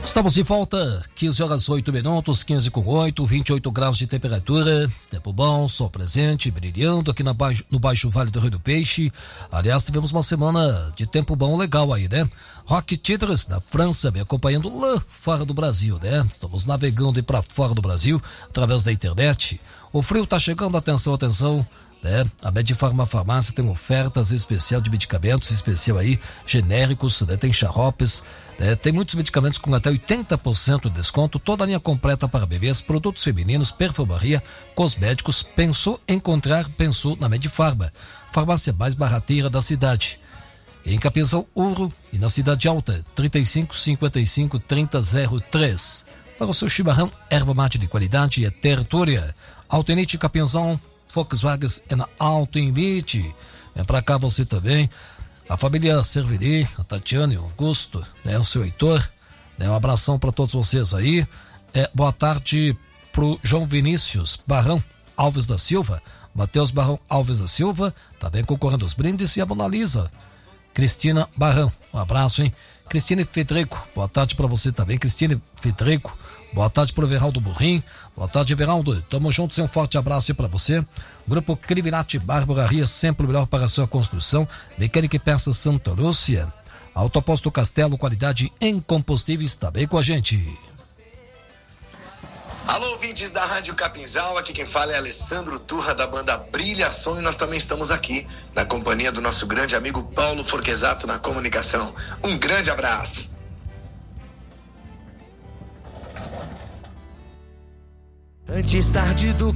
Estamos de volta, 15 horas 8 minutos, 15 com 8, 28 graus de temperatura, tempo bom, sol presente, brilhando aqui no Baixo Vale do Rio do Peixe. Aliás, tivemos uma semana de tempo bom legal aí, né? Rock Titres na França, me acompanhando lá fora do Brasil, né? Estamos navegando aí para fora do Brasil, através da internet. O frio tá chegando, atenção, né? A Medifarma Farmácia tem ofertas especial de medicamentos, especial aí, genéricos, né? Tem xaropes, né? Tem muitos medicamentos com até 80% de desconto, toda a linha completa para bebês, produtos femininos, perfumaria, cosméticos. Pensou na Medifarma, farmácia mais barateira da cidade. Em Capinzal, Ouro e na Cidade Alta, 35 55 3003. Para o seu chimarrão, erva mate de qualidade e tertúria. Altenite Capinzal, Volkswagen é na Altenite. Vem pra cá você também. A família Servini, a Tatiana e o Augusto, né? O seu Heitor, né? Um abração para todos vocês aí. Boa tarde pro João Vinícius Barrão Alves da Silva, Matheus Barrão Alves da Silva, também concorrendo aos brindes, e a Mona Lisa Cristina Barrão. Um abraço, hein? Cristine Federico, boa tarde para você também, Cristine Federico. Boa tarde pro Everaldo Burrim. Boa tarde, Everaldo. Tamo juntos, um forte abraço aí pra você. Grupo Criminati Barboraria, sempre o melhor para a sua construção. Mecânica e Peças Santa Lúcia. Autoposto Castelo, qualidade em combustíveis, tá bem com a gente. Alô, ouvintes da Rádio Capinzal, aqui quem fala é Alessandro Turra, da banda Brilhação, e nós também estamos aqui na companhia do nosso grande amigo Paulo Forquesato na comunicação. Um grande abraço. Antes tarde do